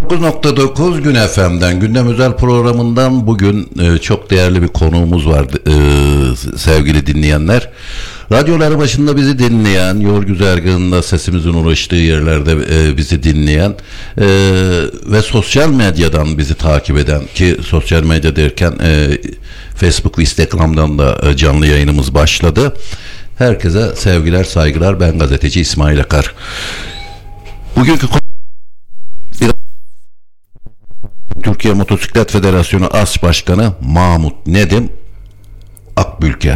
9.9 Gün FM'den Gündem Özel programından bugün çok değerli bir konuğumuz var sevgili dinleyenler. Radyoları başında bizi dinleyen, yol güzergahında sesimizin ulaştığı yerlerde bizi dinleyen ve sosyal medyadan bizi takip eden, ki sosyal medya derken Facebook ve Instagram'dan da canlı yayınımız başladı. Herkese sevgiler, saygılar. Ben gazeteci İsmail Akar. Bugünkü Türkiye Motosiklet Federasyonu As Başkanı Mahmut Nedim Akbülke.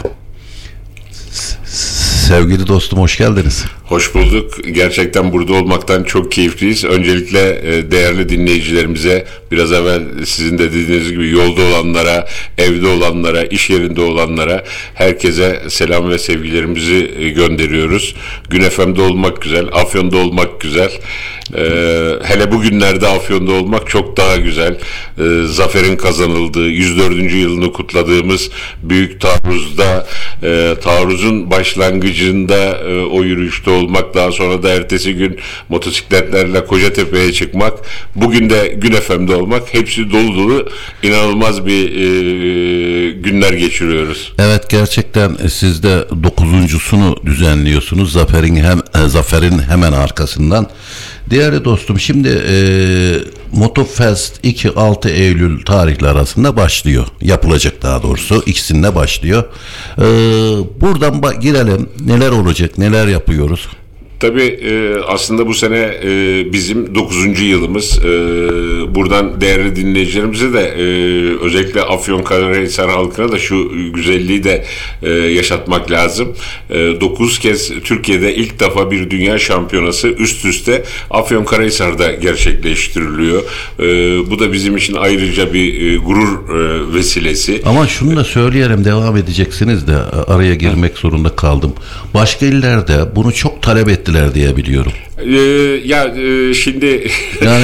Sevgili dostum, hoş geldiniz. Hoş bulduk. Gerçekten burada olmaktan çok keyifliyiz. Öncelikle değerli dinleyicilerimize, biraz evvel sizin de dediğiniz gibi yolda olanlara, evde olanlara, iş yerinde olanlara herkese selam ve sevgilerimizi gönderiyoruz. Gün FM'de olmak güzel, Afyon'da olmak güzel. Hele bugünlerde Afyon'da olmak çok daha güzel. Zaferin kazanıldığı 104. yılını kutladığımız büyük taarruzda, taarruzun başlangıcında o yürüyüşte olmak, daha sonra da ertesi gün motosikletlerle Kocatepe'ye çıkmak, bugün de Gün FM'de olmak, hepsi dolu dolu inanılmaz bir günler geçiriyoruz. Evet, gerçekten siz de 9.'sunu düzenliyorsunuz. Zaferin hemen arkasından. Değerli dostum, şimdi Motofest 2-6 Eylül tarihleri arasında başlıyor. Yapılacak daha doğrusu. İkisinde başlıyor. Buradan girelim. Neler olacak, neler yapıyoruz? Tabii aslında bu sene bizim 9. yılımız. Buradan değerli dinleyicilerimize de özellikle Afyonkarahisar halkına da şu güzelliği de yaşatmak lazım. 9 kez Türkiye'de ilk defa bir dünya şampiyonası üst üste Afyonkarahisar'da gerçekleştiriliyor. Bu da bizim için ayrıca bir gurur vesilesi. Ama şunu da söyleyelim, devam edeceksiniz de araya girmek zorunda kaldım. Başka illerde bunu çok talep ettiler diye biliyorum. Şimdi yani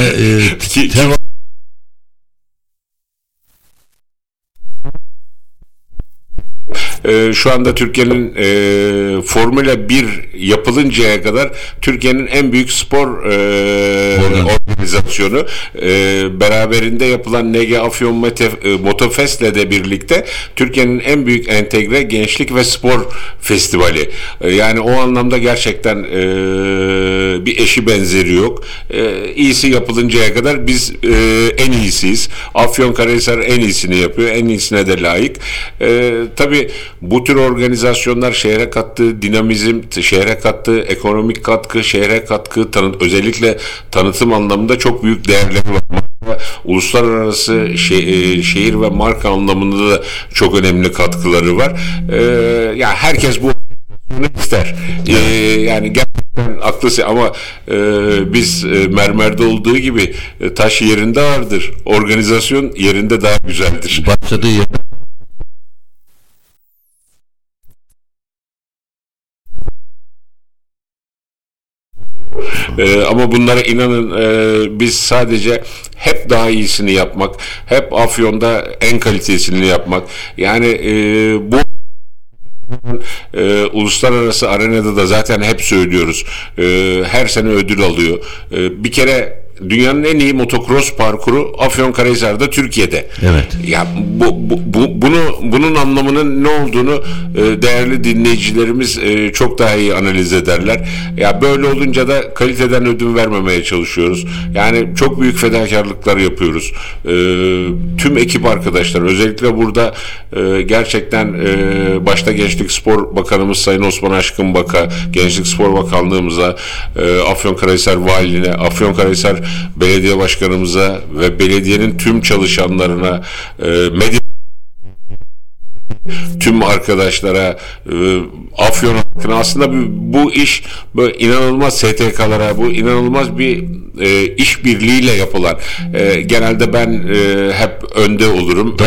şu anda Türkiye'nin Formula 1 yapılıncaya kadar Türkiye'nin en büyük spor organizasyonu, beraberinde yapılan NG Afyon Motofest'le de birlikte Türkiye'nin en büyük entegre gençlik ve spor festivali. Yani o anlamda gerçekten bir eşi benzeri yok. İyisi yapılıncaya kadar biz en iyisiyiz. Afyonkarahisar en iyisini yapıyor. En iyisine de layık. Tabii bu tür organizasyonlar şehre kattığı dinamizm, şehre kattığı ekonomik katkı, şehre katkı, özellikle tanıtım anlamında çok büyük değerleri var. Uluslararası şehir ve marka anlamında da çok önemli katkıları var. Ya herkes bu ister. Yani gerçekten haklısın ama biz mermerde olduğu gibi taş yerinde ağırdır. Organizasyon yerinde daha güzeldir. Başladığı yer. Ama bunlara inanın, biz sadece hep daha iyisini yapmak, hep Afyon'da en kalitesini yapmak. Yani bu uluslararası arenada da zaten hep söylüyoruz. Her sene ödül alıyor. Bir kere dünyanın en iyi motocross parkuru Afyonkarahisar'da, Türkiye'de. Evet. Ya bunun anlamının ne olduğunu değerli dinleyicilerimiz çok daha iyi analiz ederler. Ya böyle olunca da kaliteden ödün vermemeye çalışıyoruz. Yani çok büyük fedakarlıklar yapıyoruz. Tüm ekip arkadaşlar, özellikle burada gerçekten başta Gençlik Spor Bakanımız Sayın Osman Aşkın Baka, Gençlik Spor Bakanlığımıza, Afyonkarahisar Valiliğine, Afyonkarahisar Belediye Başkanımıza ve belediyenin tüm çalışanlarına, medya tüm arkadaşlara, Afyon halkına, aslında bu iş böyle inanılmaz STK'lara, bu inanılmaz bir işbirliğiyle yapılan, genelde ben hep önde olurum.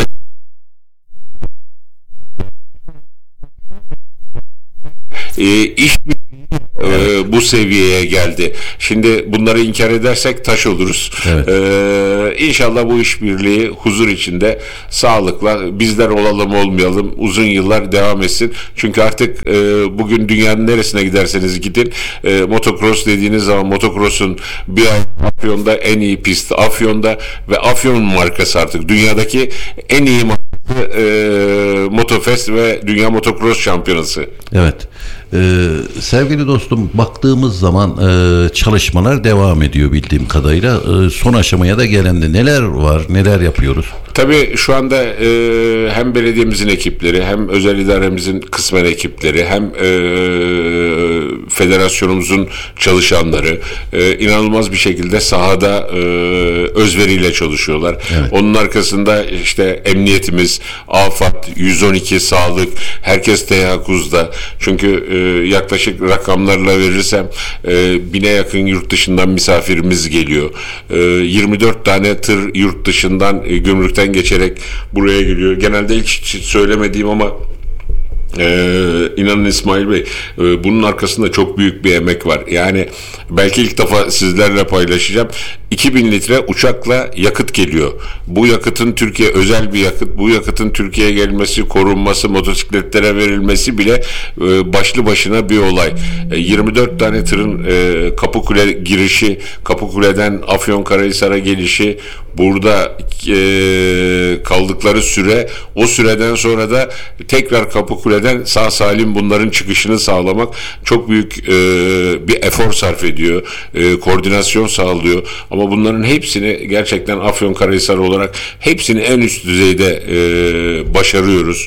İşbirliği bu seviyeye geldi. Şimdi bunları inkar edersek taş oluruz. Evet. İnşallah bu işbirliği huzur içinde, sağlıkla, bizler olalım olmayalım, uzun yıllar devam etsin. Çünkü artık bugün dünyanın neresine giderseniz gidin, motocross dediğiniz zaman motocross'un bir Afyon'da en iyi pist Afyon'da ve Afyon markası artık dünyadaki en iyi Motofest ve Dünya Motocross Şampiyonası. Evet. Sevgili dostum, baktığımız zaman çalışmalar devam ediyor bildiğim kadarıyla. Son aşamaya da gelendi. Neler var? Neler yapıyoruz? Tabii şu anda hem belediyemizin ekipleri, hem özel idaremizin kısmen ekipleri, hem federasyonumuzun çalışanları inanılmaz bir şekilde sahada özveriyle çalışıyorlar. Evet. Onun arkasında işte emniyetimiz, AFAD, 112 sağlık, herkes teyakkuzda. Çünkü yaklaşık rakamlarla verirsem 1000'e yakın yurt dışından misafirimiz geliyor. 24 tane tır yurt dışından gümrükten geçerek buraya geliyor. Genelde ilk söylemediğim ama inanın İsmail Bey, bunun arkasında çok büyük bir emek var. Yani belki ilk defa sizlerle paylaşacağım. 2000 litre uçakla yakıt geliyor. Bu yakıtın Türkiye özel bir yakıt. Bu yakıtın Türkiye'ye gelmesi, korunması, motosikletlere verilmesi bile başlı başına bir olay. 24 tane tırın Kapıkule girişi, Kapıkule'den Afyonkarahisar'a gelişi, burada kaldıkları süre, o süreden sonra da tekrar Kapıkule'den sağ salim bunların çıkışını sağlamak çok büyük bir efor sarf ediyor. Koordinasyon sağlıyor. Ama bunların hepsini gerçekten Afyonkarahisar olarak hepsini en üst düzeyde başarıyoruz.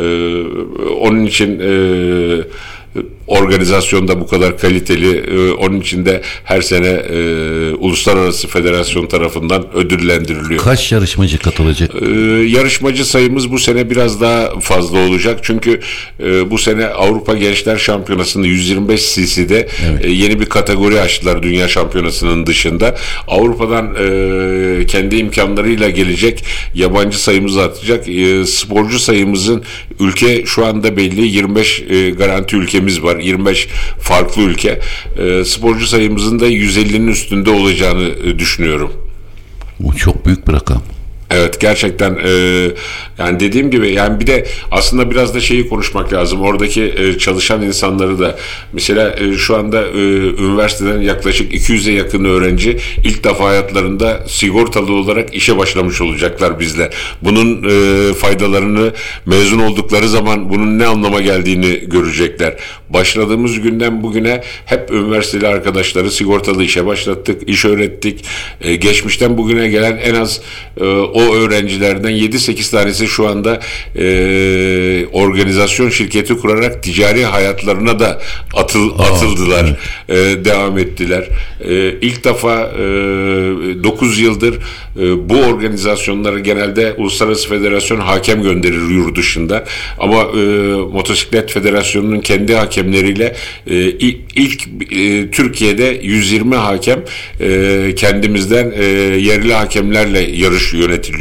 Onun için organizasyonda bu kadar kaliteli, onun için de her sene Uluslararası Federasyon tarafından ödüllendiriliyor. Kaç yarışmacı katılacak? Yarışmacı sayımız bu sene biraz daha fazla olacak. Çünkü bu sene Avrupa Gençler Şampiyonası'nda 125 cc'de yeni bir kategori açtılar Dünya Şampiyonası'nın dışında. Avrupa'dan kendi imkanlarıyla gelecek yabancı sayımız artacak. Sporcu sayımızın ülke şu anda belli, 25 garanti ülkemiz var. 25 farklı ülke. Sporcu sayımızın da 150'nin üstünde olacağını düşünüyorum. Bu çok büyük bir rakam. Evet, gerçekten yani dediğim gibi, yani bir de aslında biraz da şeyi konuşmak lazım. Oradaki çalışan insanları da, mesela şu anda üniversiteden yaklaşık 200'e yakın öğrenci ilk defa hayatlarında sigortalı olarak işe başlamış olacaklar bizle. Bunun faydalarını mezun oldukları zaman bunun ne anlama geldiğini görecekler. Başladığımız günden bugüne hep üniversiteli arkadaşları sigortalı işe başlattık, iş öğrettik. Geçmişten bugüne gelen en az o öğrencilerden 7-8 tanesi şu anda organizasyon şirketi kurarak ticari hayatlarına da atıldılar, devam ettiler. İlk defa 9 yıldır bu organizasyonlara genelde Uluslararası Federasyon hakem gönderir yurt dışında, ama Motosiklet Federasyonu'nun kendi hakemleriyle ilk Türkiye'de 120 hakem kendimizden yerli hakemlerle yarış yönetiliyor.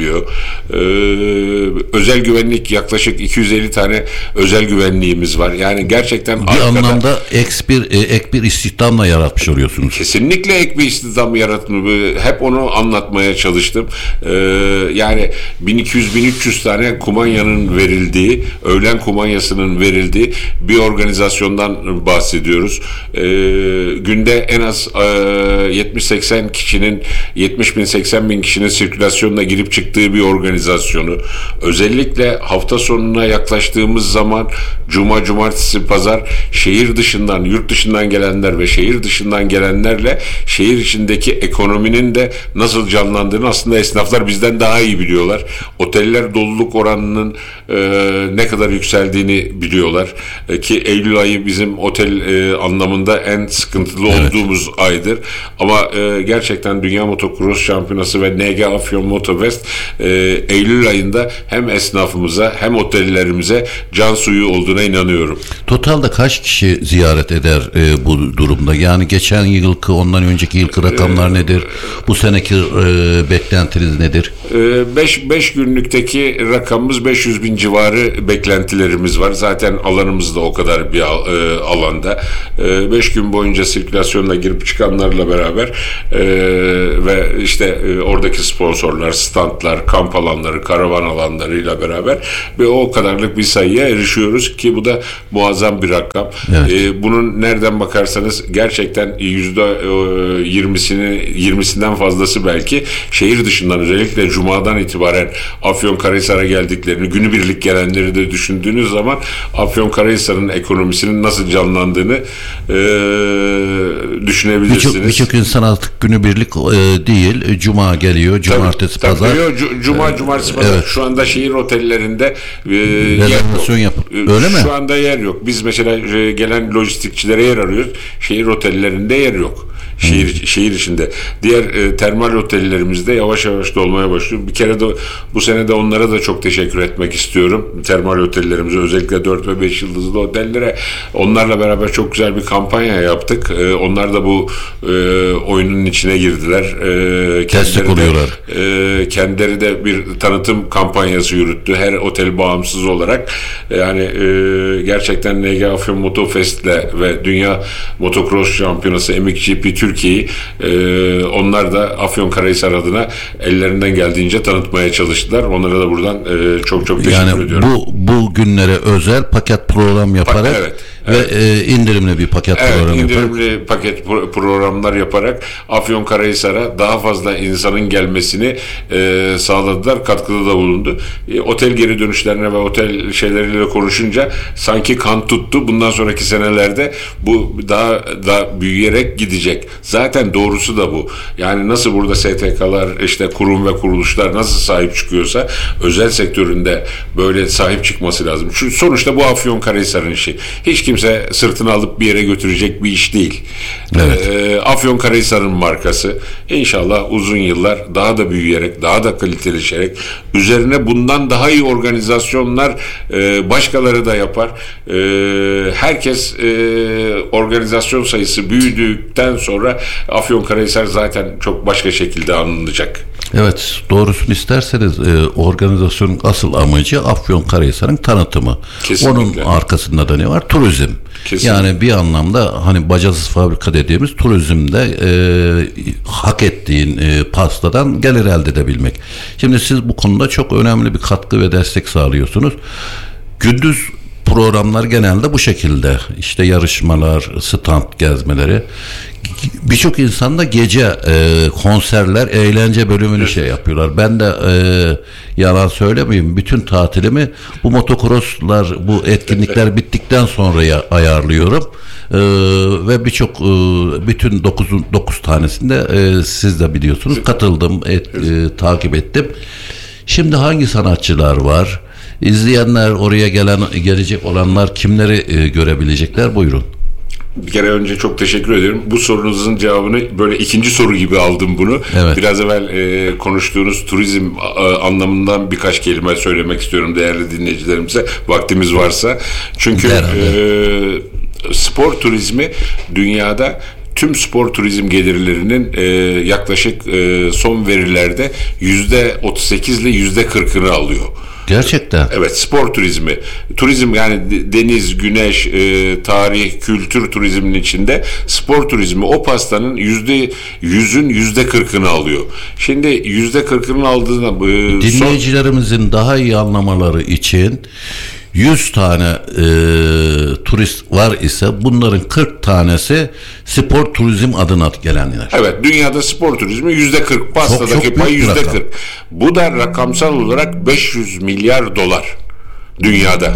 Özel güvenlik, yaklaşık 250 tane özel güvenliğimiz var. Yani gerçekten bir anlamda ek bir istihdamla yaratmış oluyorsunuz. Kesinlikle ek bir istihdam yaratmış. Hep onu anlatmaya çalıştım. Yani 1200-1300 tane kumanyanın verildiği, öğlen kumanyasının verildiği bir organizasyondan bahsediyoruz. Günde en az 70-80 kişinin, 70.000-80.000 kişinin sirkülasyonla girip çıktığı bir organizasyonu. Özellikle hafta sonuna yaklaştığımız zaman cuma, cumartesi, pazar şehir dışından, yurt dışından gelenler ve şehir dışından gelenlerle şehir içindeki ekonominin de nasıl canlandığını aslında esnaflar bizden daha iyi biliyorlar. Oteller doluluk oranının ne kadar yükseldiğini biliyorlar. Ki Eylül ayı bizim otel anlamında en sıkıntılı olduğumuz aydır. Ama gerçekten Dünya Motocross Şampiyonası ve NG Afyon Motofest Eylül ayında hem esnafımıza hem otellerimize can suyu olduğuna inanıyorum. Totalde kaç kişi ziyaret eder bu durumda? Yani geçen yılki, ondan önceki yılki rakamlar nedir? Bu seneki beklentiniz nedir? 5 günlükteki rakamımız 500 bin civarı beklentilerimiz var. Zaten alanımız da o kadar bir alanda. 5 gün boyunca sirkülasyonla girip çıkanlarla beraber ve işte oradaki sponsorlar, standlar, kamp alanları, karavan alanlarıyla beraber ve o kadarlık bir sayıya erişiyoruz ki bu da muazzam bir rakam. Evet. Bunun nereden bakarsanız gerçekten %20'sinden fazlası belki şehir dışından, özellikle Cuma'dan itibaren Afyonkarahisar'a geldiklerini, günübirlik gelenleri de düşündüğünüz zaman Afyonkarahisar'ın ekonomisinin nasıl canlandığını düşünebilirsiniz. Birçok insan artık günübirlik değil, Cuma geliyor, Cumartesi, Pazar. Cumartesi, Pazar. Evet. Şu anda şehir otellerinde rezervasyon öyle mi? Şu anda yer yok. Biz mesela gelen lojistikçilere yer arıyoruz. Şehir otellerinde yer yok. Şehir içinde. Diğer termal otellerimizde yavaş yavaş dolmaya başlıyor. Bir kere de bu sene de onlara da çok teşekkür etmek istiyorum. Termal otellerimize, özellikle 4 ve 5 yıldızlı otellere. Onlarla beraber çok güzel bir kampanya yaptık. Onlar da bu oyunun içine girdiler. Kendileri de bir tanıtım kampanyası yürüttü. Her otel bağımsız olarak. Yani gerçekten NG Afyon Motofest'le ve Dünya Motocross Şampiyonası MXGP Türkiye'yi onlar da Afyonkarahisar adına ellerinden geldiğince tanıtmaya çalıştılar. Onlara da buradan çok teşekkür ediyorum. Bu günlere özel paket program yaparak ve indirimli bir paket program indirimli paket programlar yaparak Afyonkarahisar'a daha fazla insanın gelmesini sağladılar. Katkıda da bulundu. Otel geri dönüşlerine ve otel şeyleriyle konuşunca sanki kan tuttu. Bundan sonraki senelerde bu daha büyüyerek gidecek. Zaten doğrusu da bu. Yani nasıl burada STK'lar, işte kurum ve kuruluşlar nasıl sahip çıkıyorsa özel sektöründe böyle sahip çıkması lazım. Çünkü sonuçta bu Afyonkarahisar'ın işi. Hiç kimse sırtını alıp bir yere götürecek bir iş değil. Evet. Afyonkarahisar'ın markası. İnşallah uzun yıllar daha da büyüyerek, daha da kaliteleşerek, üzerine bundan daha iyi organizasyonlar başkaları da yapar. Herkes organizasyon sayısı büyüdükten sonra Afyonkarahisar zaten çok başka şekilde anılacak. Evet, doğrusunu isterseniz organizasyonun asıl amacı Afyonkarahisar'ın tanıtımı. Kesinlikle. Onun arkasında da ne var? Turizm. Kesinlikle. Yani bir anlamda hani bacasız fabrika dediğimiz turizmde hak ettiğin pastadan gelir elde edebilmek. Şimdi siz bu konuda çok önemli bir katkı ve destek sağlıyorsunuz. Gündüz programlar genelde bu şekilde. İşte yarışmalar, stand gezmeleri. Birçok insan da gece konserler, eğlence bölümünü yapıyorlar. Ben de yalan söylemeyeyim, bütün tatilimi bu motocrosslar, bu etkinlikler bittikten sonraya ayarlıyorum. Ve bütün 9 tanesinde siz de biliyorsunuz, katıldım, takip ettim. Şimdi hangi sanatçılar var? İzleyenler, oraya gelecek olanlar kimleri görebilecekler? Buyurun. Bir kere önce çok teşekkür ediyorum. Bu sorunuzun cevabını böyle ikinci soru gibi aldım bunu. Evet. Biraz evvel konuştuğunuz turizm anlamından birkaç kelime söylemek istiyorum değerli dinleyicilerimize. Vaktimiz varsa. Çünkü spor turizmi dünyada tüm spor turizm gelirlerinin yaklaşık son verilerde %38 ile %40'ını alıyor. Gerçekten. Evet, spor turizmi. Turizm yani deniz, güneş, tarih, kültür turizminin içinde spor turizmi o pastanın %100'ün %40'ını alıyor. Şimdi %40'ını aldığında dinleyicilerimizin daha iyi anlamaları için 100 tane turist var ise bunların 40 tanesi spor turizm adına gelenler. Evet, dünyada spor turizmi %40, pastadaki pay %40. Bu da rakamsal olarak 500 milyar dolar dünyada.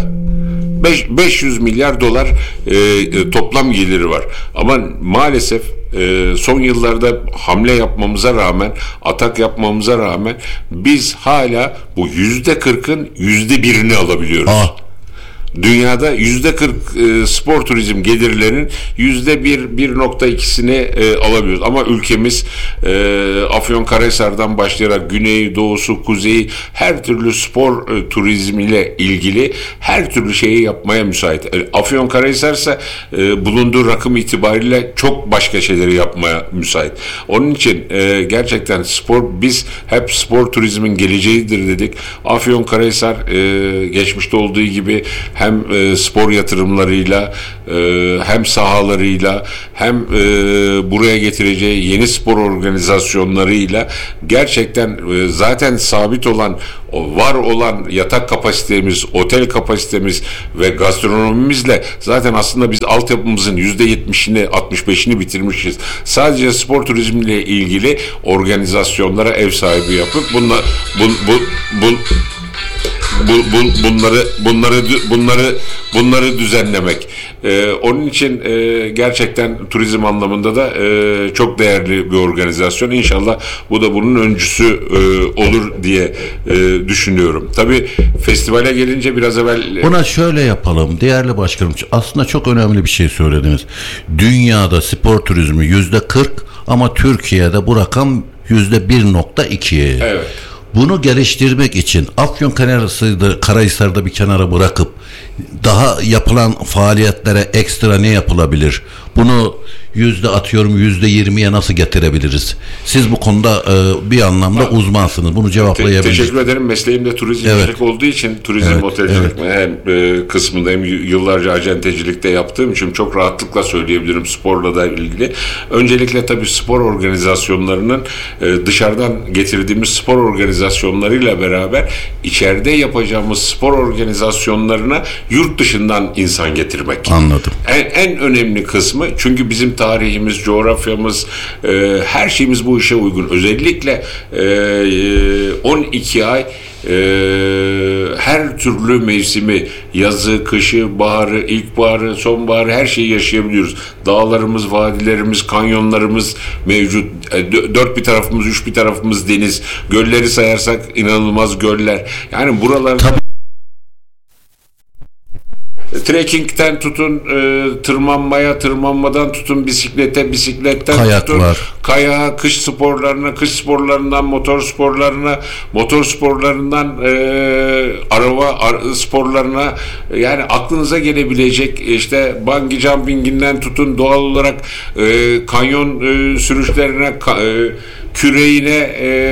500 milyar dolar toplam geliri var. Ama maalesef son yıllarda hamle yapmamıza rağmen, atak yapmamıza rağmen biz hala bu %40'ın %1'ini alabiliyoruz. dünyada %40 spor turizm gelirlerinin %1.2'sini alabiliyoruz. Ama ülkemiz Afyonkarahisar'dan başlayarak güneyi, doğusu, kuzeyi her türlü spor turizmiyle ilgili her türlü şeyi yapmaya müsait. Afyonkarahisar ise bulunduğu rakım itibariyle çok başka şeyleri yapmaya müsait. Onun için gerçekten biz hep spor turizmin geleceğidir dedik. Afyonkarahisar geçmişte olduğu gibi hem spor yatırımlarıyla hem sahalarıyla hem buraya getireceği yeni spor organizasyonlarıyla gerçekten zaten sabit olan, var olan yatak kapasitemiz, otel kapasitemiz ve gastronomimizle zaten aslında biz altyapımızın %70'ini, 65'ini bitirmişiz. Sadece spor turizmiyle ilgili organizasyonlara ev sahibi yapıp bunları düzenlemek. Onun için gerçekten turizm anlamında da çok değerli bir organizasyon. İnşallah bu da bunun öncüsü olur diye düşünüyorum. Tabii festivale gelince biraz evvel... Buna şöyle yapalım. Değerli başkanım, aslında çok önemli bir şey söylediniz. Dünyada spor turizmi %40 ama Türkiye'de bu rakam %1.2. Evet. Bunu geliştirmek için Afyonkarahisar'da bir kenara bırakıp daha yapılan faaliyetlere ekstra ne yapılabilir? Bunu %20'ye nasıl getirebiliriz? Siz bu konuda bir anlamda uzmansınız. Bunu cevaplayabilirsiniz. Teşekkür ederim. Mesleğim de turizmcilik olduğu için otelcilik kısmındayım. Yıllarca acentecilikte yaptığım için çok rahatlıkla söyleyebilirim sporla da ilgili. Öncelikle tabii spor organizasyonlarının dışarıdan getirdiğimiz spor organizasyonlarıyla beraber içeride yapacağımız spor organizasyonlarına yurt dışından insan getirmek. Anladım. En önemli kısmı, çünkü bizim tarihimiz, coğrafyamız, her şeyimiz bu işe uygun. Özellikle 12 ay her türlü mevsimi, yazı, kışı, baharı, ilkbaharı, sonbaharı her şeyi yaşayabiliyoruz. Dağlarımız, vadilerimiz, kanyonlarımız mevcut. Dört bir tarafımız, üç bir tarafımız deniz. Gölleri sayarsak inanılmaz göller. Yani buralarda trekkingten tutun tırmanmadan tutun bisikletten kayak tutun var. Kayağa, kış sporlarından motor sporlarından araba sporlarına, yani aklınıza gelebilecek işte bungee jumpinginden tutun doğal olarak kanyon sürüşlerine, küreğine,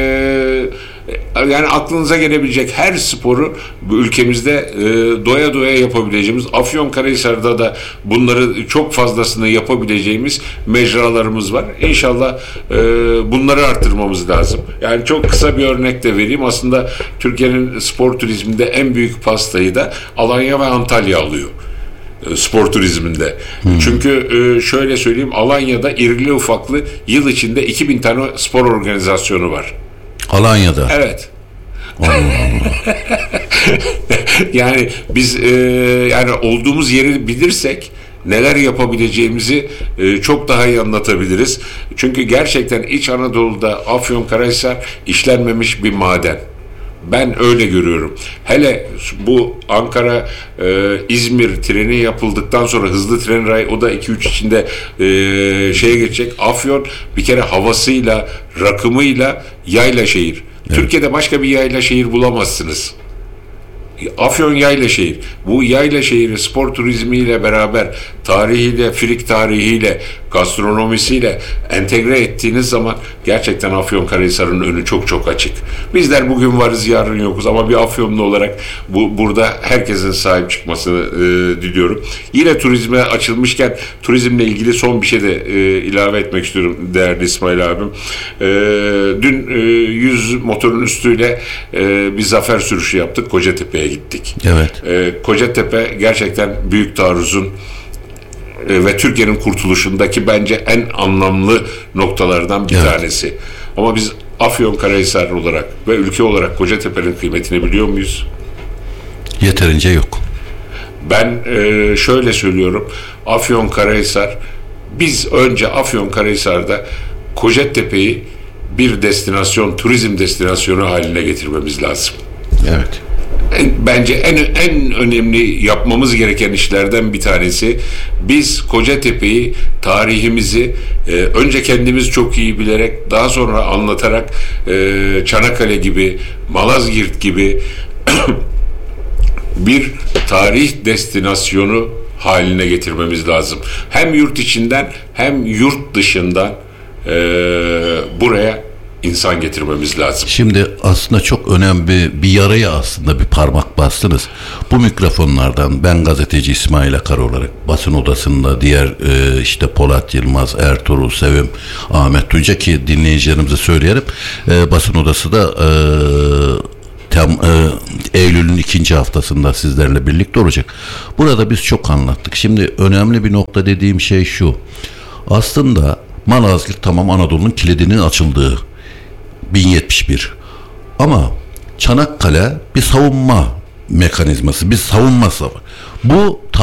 yani aklınıza gelebilecek her sporu bu ülkemizde doya doya yapabileceğimiz, Afyonkarahisar'da da bunları çok fazlasını yapabileceğimiz mecralarımız var. İnşallah bunları arttırmamız lazım. Yani çok kısa bir örnek de vereyim. Aslında Türkiye'nin spor turizminde en büyük pastayı da Alanya ve Antalya alıyor. Spor turizminde. Çünkü şöyle söyleyeyim, Alanya'da irili ufaklı yıl içinde 2000 tane spor organizasyonu var. Alanya'da. Evet. Allah Allah. Yani biz yani olduğumuz yeri bilirsek neler yapabileceğimizi çok daha iyi anlatabiliriz. Çünkü gerçekten İç Anadolu'da Afyonkarahisar işlenmemiş bir maden. Ben öyle görüyorum. Hele bu Ankara İzmir treni yapıldıktan sonra, hızlı tren rayı, o da 2-3 içinde şeye geçecek. Afyon bir kere havasıyla, rakımıyla yayla şehir. Evet. Türkiye'de başka bir yayla şehir bulamazsınız. Afyon yayla şehir. Bu yayla şehri spor turizmiyle beraber tarihiyle, Frig tarihiyle, gastronomisiyle entegre ettiğiniz zaman gerçekten Afyonkarahisar'ın önü çok çok açık. Bizler bugün varız, yarın yokuz, ama bir Afyonlu olarak burada herkesin sahip çıkmasını diliyorum. Yine turizme açılmışken turizmle ilgili son bir şey de ilave etmek istiyorum değerli İsmail abim. Dün 100 motorun üstüyle bir zafer sürüşü yaptık. Kocatepe'ye gittik. Evet. Kocatepe gerçekten büyük taarruzun ve Türkiye'nin kurtuluşundaki bence en anlamlı noktalardan bir tanesi. Ama biz Afyonkarahisar olarak ve ülke olarak Kocatepe'nin kıymetini biliyor muyuz? Yeterince yok. Ben şöyle söylüyorum. Afyonkarahisar, biz önce Afyonkarahisar'da Kocatepe'yi bir destinasyon, turizm destinasyonu haline getirmemiz lazım. Evet. bence en önemli yapmamız gereken işlerden bir tanesi, biz Kocatepe'yi, tarihimizi önce kendimiz çok iyi bilerek, daha sonra anlatarak Çanakkale gibi, Malazgirt gibi bir tarih destinasyonu haline getirmemiz lazım. Hem yurt içinden hem yurt dışından buraya insan getirmemiz lazım. Şimdi aslında çok önemli bir yaraya aslında bir parmak bastınız. Bu mikrofonlardan ben gazeteci İsmail Akar olarak basın odasında diğer işte Polat Yılmaz, Ertuğrul Sevim, Ahmet Tunca, ki dinleyicilerimize söyleyelim. Basın odası da Eylül'ün 2. haftasında sizlerle birlikte olacak. Burada biz çok anlattık. Şimdi önemli bir nokta dediğim şey şu. Aslında Malazgirt tamam Anadolu'nun kilidinin açıldığı 1071. Ama Çanakkale bir savunma mekanizması, bir savunma savaşı. Bu